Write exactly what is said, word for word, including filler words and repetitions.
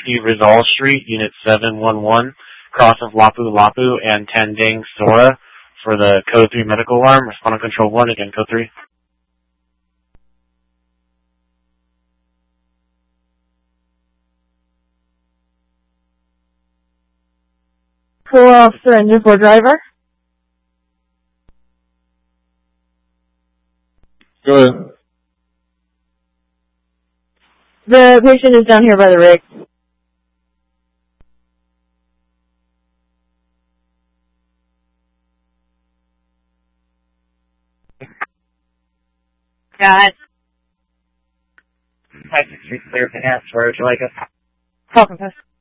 sixty Rizal Street, Unit seven one one, cross of Lapu Lapu and Tandang Sora for the Code three medical alarm. Respond on Control one, again, Code three. Cool officer, engine four driver. Go ahead. The patient is down here by the rig. Got it. five six three clear for Where would you like us? Falcon Pass.